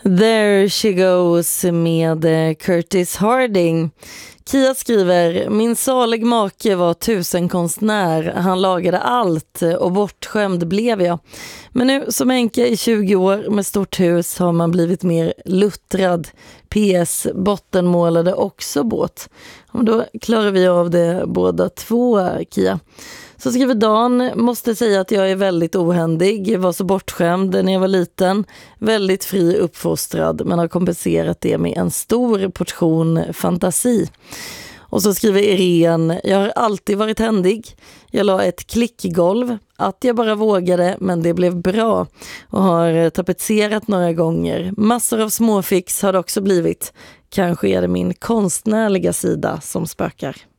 There She Goes med Curtis Harding. Kia skriver: min salig make var tusenkonstnär. Han lagade allt och bortskämd blev jag. Men nu som änka i 20 år med stort hus har man blivit mer luttrad. PS, bottenmålade också båt. Och då klarar vi av det båda två, Kia. Så skriver Dan: måste säga att jag är väldigt ohändig, var så bortskämd när jag var liten, väldigt fri uppfostrad, men har kompenserat det med en stor portion fantasi. Och så skriver Irene: jag har alltid varit händig, jag la ett klickgolv, att jag bara vågade, men det blev bra, och har tapetserat några gånger. Massor av småfix har det också blivit. Kanske är det min konstnärliga sida som spökar.